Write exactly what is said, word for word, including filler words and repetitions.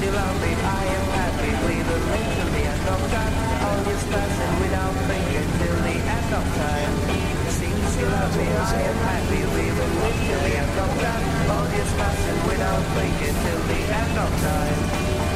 you love me, I am happy. We will live to the end of time.